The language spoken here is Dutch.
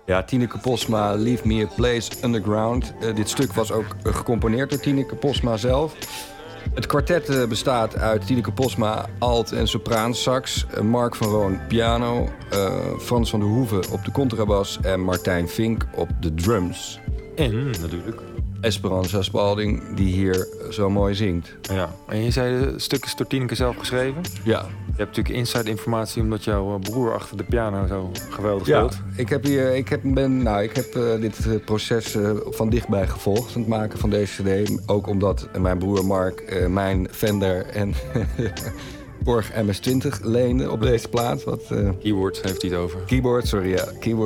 Ja, Tineke Posma, Leave Me a Place Underground. Dit stuk was ook gecomponeerd door Tineke Posma zelf. Het kwartet bestaat uit Tineke Posma, alt- en sopraansax... Mark van Roon, piano... Frans van der Hoeven op de contrabas... en Martijn Vink op de drums. En natuurlijk Esperanza Spalding, die hier zo mooi zingt. Ja. En je zei, het stuk is door Tineke zelf geschreven? Ja. Je hebt natuurlijk inside informatie omdat jouw broer achter de piano zo geweldig speelt. Ik heb dit proces van dichtbij gevolgd, het maken van deze cd. Ook omdat mijn broer Mark mijn Fender en Korg MS-20 leende op deze plaat. Keyboard heeft hij het over. Keyboard, sorry, ja. Keyboard.